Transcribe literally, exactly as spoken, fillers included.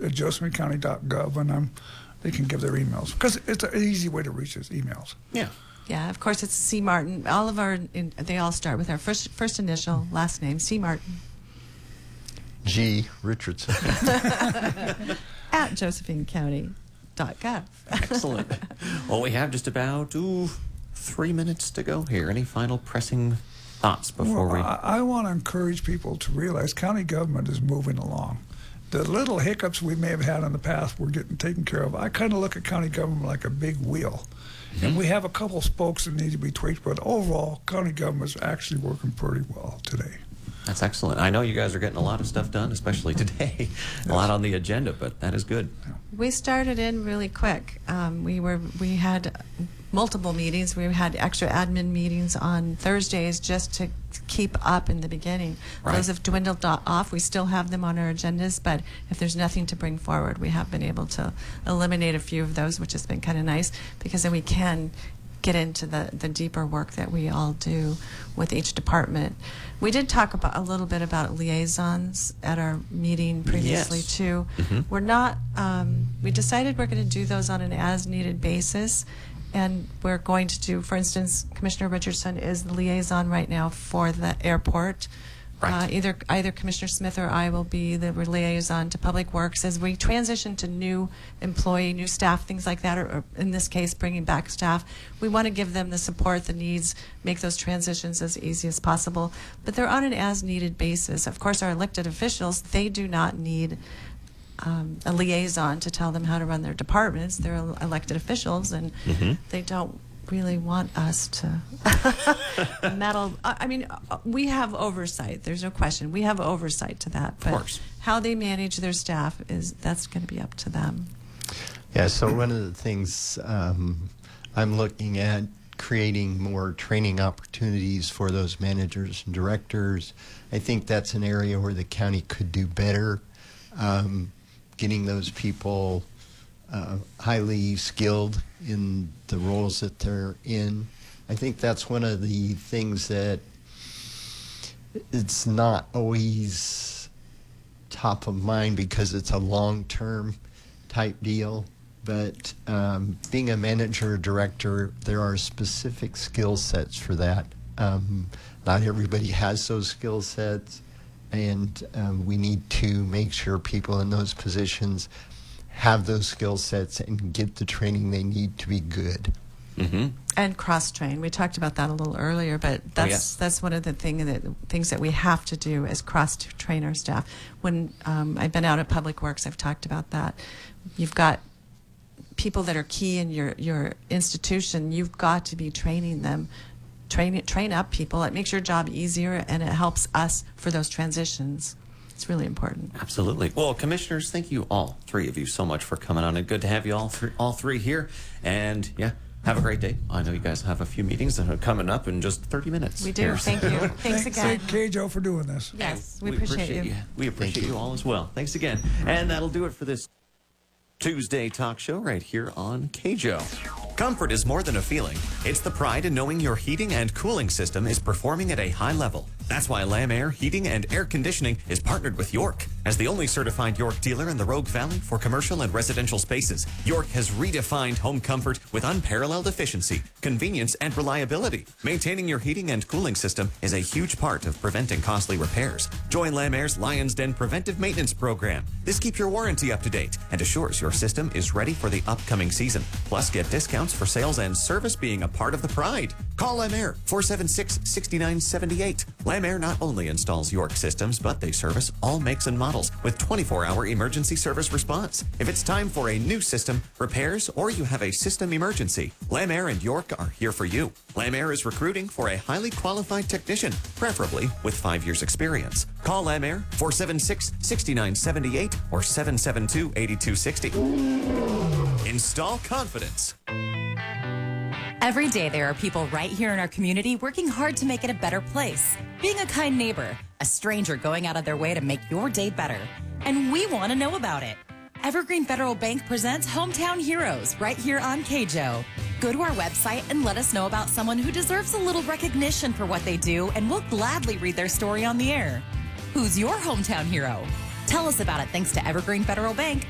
at josephine county dot gov, and um, they can give their emails because it's an easy way to reach us. Emails. Yeah. Yeah, of course, it's C. Martin. All of our, in, they all start with our first first initial, last name, C. Martin. G. Richardson. At josephine county dot gov. Excellent. Well, we have just about ooh, three minutes to go here. Any final pressing thoughts before well, we... I, I want to encourage people to realize county government is moving along. The little hiccups we may have had in the past, we're getting taken care of. I kind of look at county government like a big wheel. Mm-hmm. And we have a couple spokes that need to be tweaked, but overall, county government is actually working pretty well today. That's excellent. I know you guys are getting a lot of stuff done, especially today. Yes. A lot on the agenda, but that is good. We started in really quick. Um, we were we had multiple meetings. We had extra admin meetings on Thursdays just to keep up in the beginning. Right. Those have dwindled off. We still have them on our agendas, but if there's nothing to bring forward, we have been able to eliminate a few of those, which has been kind of nice, because then we can get into the, the deeper work that we all do with each department. We did talk about a little bit about liaisons at our meeting previously, yes. too. Mm-hmm. We're not, um, we decided we're going to do those on an as-needed basis, and we're going to do, for instance, Commissioner Richardson is the liaison right now for the airport. Right. Uh, either either Commissioner Smith or I will be the liaison to Public Works as we transition to new employee, new staff, things like that, or, or in this case, bringing back staff. We want to give them the support, the needs, make those transitions as easy as possible. But they're on an as-needed basis. Of course, our elected officials, they do not need um, a liaison to tell them how to run their departments. They're elected officials, and mm-hmm. they don't really want us to meddle. I mean, we have oversight. There's no question. We have oversight to that. But of course. How they manage their staff is that's going to be up to them. Yeah. So one of the things um, I'm looking at creating more training opportunities for those managers and directors. I think that's an area where the county could do better, um, getting those people Uh, highly skilled in the roles that they're in. I think that's one of the things that it's not always top of mind because it's a long-term type deal. But um, being a manager or director, there are specific skill sets for that. Um, not everybody has those skill sets, and um, we need to make sure people in those positions have those skill sets and get the training they need to be good. Mm-hmm. And cross-train. We talked about that a little earlier, but that's oh, yes. that's one of the thing that things that we have to do is cross-train our staff. When um, I've been out at Public Works, I've talked about that. You've got people that are key in your, your institution. You've got to be training them. Train, train up people. It makes your job easier, and it helps us for those transitions. It's really important. Absolutely. Well, commissioners, thank you all three of you so much for coming on, and good to have you all three, all three here. And yeah, have a great day. I know you guys have a few meetings that are coming up in just thirty minutes. We do. Here. Thank you. Thanks again. Thank K J O for doing this. Yes, we, we appreciate, appreciate you. you. We appreciate you. you all as well. Thanks again. And that'll do it for this Tuesday talk show right here on K J O. Comfort is more than a feeling. It's the pride in knowing your heating and cooling system is performing at a high level. That's why Lam Air Heating and Air Conditioning is partnered with York. As the only certified York dealer in the Rogue Valley for commercial and residential spaces, York has redefined home comfort with unparalleled efficiency, convenience, and reliability. Maintaining your heating and cooling system is a huge part of preventing costly repairs. Join Lam Air's Lion's Den Preventive Maintenance Program. This keeps your warranty up to date and assures your system is ready for the upcoming season. Plus, get discounts for sales and service being a part of the pride. Call Lam Air four seven six, six nine seven eight. Lam Air not only installs York systems, but they service all makes and models with twenty-four hour emergency service response. If it's time for a new system, repairs, or you have a system emergency, Lam Air and York are here for you. Lam Air is recruiting for a highly qualified technician, preferably with five years experience. Call Lam Air four seven six, six nine seven eight or seven seven two, eight two six zero. Install confidence. Every day there are people right here in our community working hard to make it a better place. Being a kind neighbor, a stranger going out of their way to make your day better. And we want to know about it. Evergreen Federal Bank presents Hometown Heroes right here on K J O. Go to our website and let us know about someone who deserves a little recognition for what they do, and we'll gladly read their story on the air. Who's your hometown hero? Tell us about it thanks to Evergreen Federal Bank,